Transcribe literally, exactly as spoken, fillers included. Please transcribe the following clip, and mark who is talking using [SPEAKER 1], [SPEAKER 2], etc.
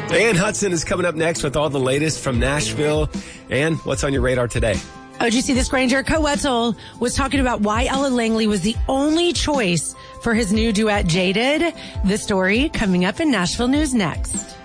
[SPEAKER 1] Ann Hudson is coming up next with all the latest from Nashville. And what's on your radar today?
[SPEAKER 2] Oh, did you see this, Granger? Co Wetzel was talking about why Ellen Langley was the only choice for his new duet, Jaded. The story coming up in Nashville News next.